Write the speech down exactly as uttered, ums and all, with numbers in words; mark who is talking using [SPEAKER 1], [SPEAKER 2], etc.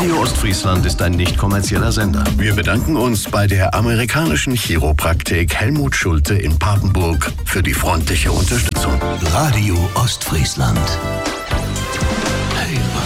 [SPEAKER 1] Radio Ostfriesland ist ein nicht kommerzieller Sender. Wir bedanken uns bei der amerikanischen Chiropraktik Helmut Schulte in Papenburg für die freundliche Unterstützung.
[SPEAKER 2] Radio Ostfriesland.